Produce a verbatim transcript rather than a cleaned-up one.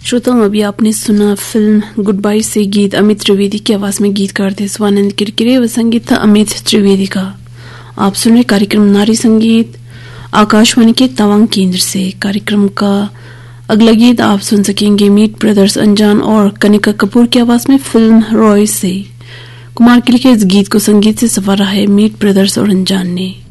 श्रोताओं, अभी आपने सुना फिल्म गुड बाय से गीत अमित त्रिवेदी की आवाज में गीतकार थे स्वानंद किरकिरे व संगीत था अमित त्रिवेदी का। आप सुन रहे कार्यक्रम नारी संगीत आकाशवाणी के तवांग केंद्र से। कार्यक्रम का अगला गीत आप सुन सकेंगे मीट ब्रदर्स अनजान और कनिका कपूर की आवाज में फिल्म रॉय से। कुमार के लिखे इस गीत को संगीत से संवारा है मीट ब्रदर्स और अनजान ने।